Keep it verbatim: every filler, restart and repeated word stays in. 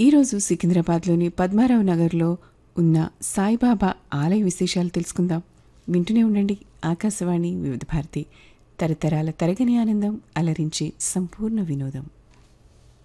ఈరోజు సికింద్రాబాద్లోని పద్మారావు నగర్లో ఉన్న సాయిబాబా ఆలయ విశేషాలు తెలుసుకుందాం. వింటూనే ఉండండి ఆకాశవాణి వివిధ భారతి, తరతరాల తరగని ఆనందం, అలరించి సంపూర్ణ వినోదం.